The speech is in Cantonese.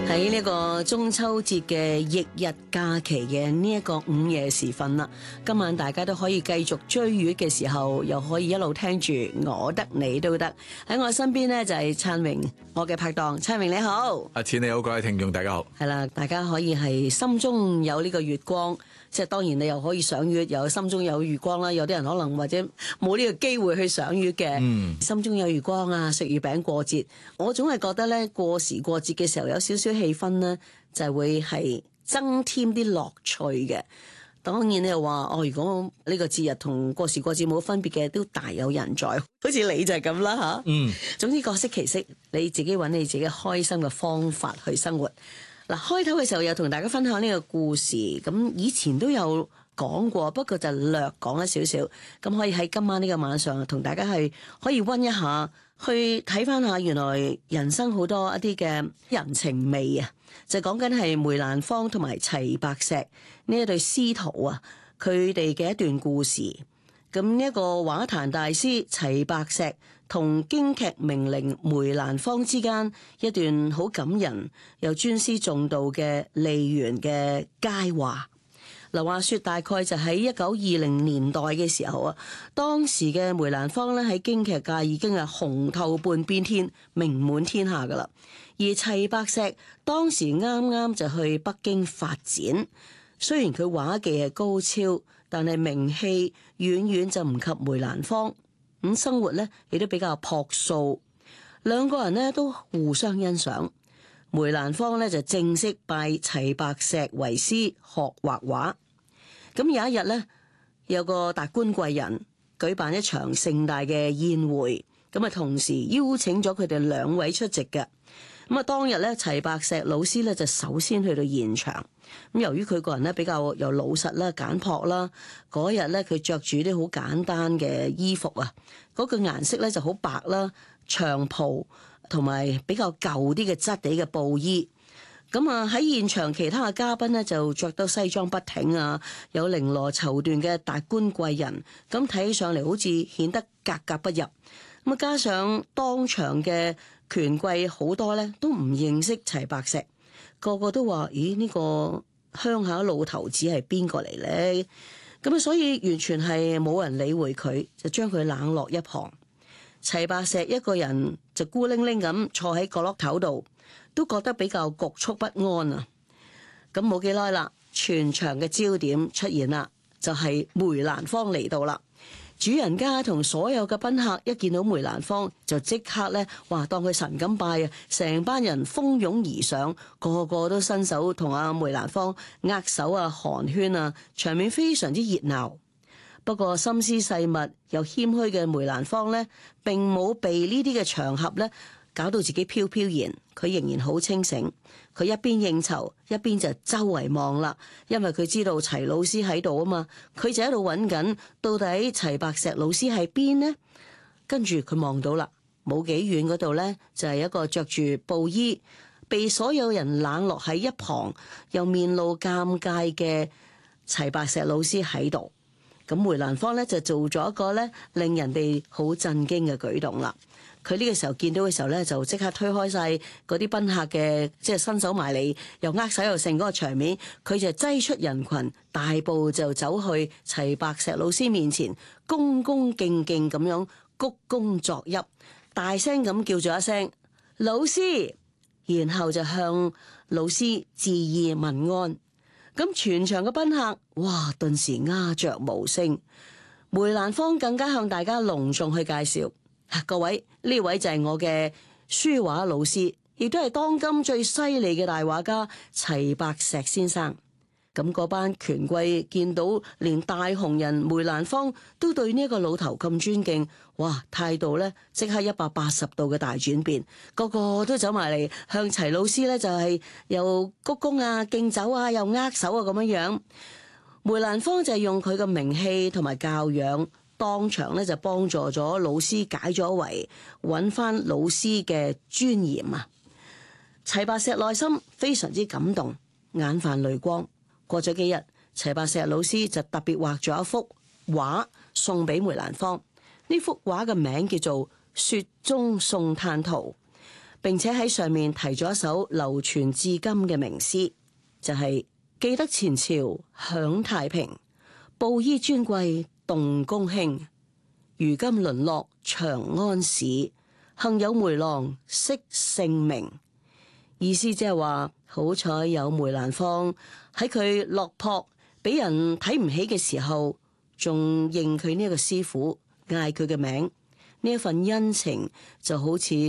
喺呢個中秋節嘅翌日假期嘅呢一個午夜時分啦，今晚大家都可以繼續追月嘅時候，又可以一路聽住我得你都得。喺我身邊呢，就係燦榮，我嘅拍檔。燦榮你好， 阿錢你好，各位聽眾大家好。 係啦，大家可以係心中有呢個月光，即係當然你又可以賞月，又心中有月光啦。有啲人可能或者冇呢個機會去賞月嘅，心中有月光啊，食月餅過節。我總係覺得咧，過時過節嘅時候有少少氣氛咧，就會係增添啲樂趣嘅。當然你又話如果呢個節日同過時過節冇分別嘅，都大有人在。好似你就係咁啦吓。總之各適其適，你自己揾你自己開心嘅方法去生活。嗱，開頭嘅時候又同大家分享呢個故事，咁以前都有講過，不過就略講一少少。咁可以喺今晚呢個晚上同大家係可以溫一下，去睇翻下原來人生好多一啲嘅人情味啊！就講緊係梅蘭芳同埋齊白石呢一對師徒啊，佢哋嘅一段故事。咁呢一個畫壇大師齊白石同京劇名伶梅蘭芳之間一段好感人又尊師重道嘅梨園嘅佳話。嗱，話說大概就喺1920年代嘅時候啊，當時嘅梅蘭芳咧喺京劇界已經係紅透半邊天，名滿天下噶啦。而齊白石當時啱啱就去北京發展，雖然佢畫技係高超，但係名氣遠遠就唔及梅蘭芳。咁生活咧亦都比較樸素，兩個人咧都互相欣賞。梅蘭芳咧就正式拜齊白石為師學畫畫。咁有一日咧，有個達官貴人舉辦一場盛大嘅宴會，咁啊同時邀請咗佢哋兩位出席嘅。咁啊當日咧，齊白石老師咧就首先去到現場。咁由於佢個人咧比較又老實啦、簡樸啦，嗰日咧佢着住啲好簡單嘅衣服啊，嗰個顏色咧就好白啦，長袍同埋比較舊啲嘅質地嘅布衣。咁啊喺現場其他嘅嘉賓咧就着到西裝筆挺啊，有綾羅綢緞嘅達官貴人，咁睇起上嚟好似顯得格格不入。咁啊加上當場嘅權貴好多咧都唔認識齊白石，個個都話：咦，呢個鄉下老頭子係邊個嚟咧？咁啊所以完全係冇人理會佢，就將佢冷落一旁。齊白石一個人就孤零零咁坐喺角落頭度，都覺得比較局促不安啊！咁冇幾耐啦，全場嘅焦點出現啦，就係梅蘭芳嚟到啦。主人家同所有嘅賓客一見到梅蘭芳，就即刻咧話當佢神咁拜啊！成班人蜂擁而上，個個都伸手同阿梅蘭芳握手啊、寒暄啊，場面非常之熱鬧。不過心思細密又謙虛嘅梅蘭芳呢，並冇被呢啲嘅場合呢搞到自己飄飄然，佢仍然好清醒。佢一邊應酬一邊就周圍望啦，因為佢知道齊老師喺度啊嘛，佢就喺度揾緊到底齊白石老師喺邊呢？跟住佢望到啦，冇幾遠嗰度呢，就係一個着住布衣被所有人冷落喺一旁又面露尷尬嘅齊白石老師喺度。咁梅蘭芳咧就做咗一個咧令人哋好震驚嘅舉動啦。佢呢個時候見到嘅時候咧，就即刻推開晒嗰啲賓客嘅，即係伸手埋嚟，又握手又盛嗰個場面。佢就擠出人群，大步就走去齊白石老師面前，恭恭敬敬咁樣鞠躬作揖，大聲咁叫咗一聲老師，然後就向老師致意問安。咁全場嘅賓客，哇！頓時鴉雀無聲。梅蘭芳更加向大家隆重去介紹，各位，呢位就係我嘅書畫老師，亦都係當今最犀利嘅大畫家齊白石先生。咁嗰班權貴見到連大紅人梅蘭芳都對呢一個老頭咁尊敬，哇！態度咧即刻180度嘅大轉變，個個都走埋嚟向齊老師咧就係又鞠躬啊、敬酒啊、又握手啊咁樣樣。梅蘭芳就係用佢嘅名氣同埋教養，當場咧就幫助咗老師解咗圍，揾翻老師嘅尊嚴啊！齊白石內心非常之感動，眼泛淚光。過咗幾日，齊白石老師就特別畫咗一幅畫送俾梅蘭芳。呢幅畫嘅名叫做《雪中送炭圖》， 並且喺上面提咗一首流傳至今嘅名詩，就係記得前朝享太平，布衣尊貴動公卿，如今淪落長安市，幸有梅郎惜姓名。意思即係話，好彩有梅蘭芳喺佢落魄俾人睇唔起嘅時候，仲認佢呢一個師傅，嗌佢嘅名，呢一份恩情就好似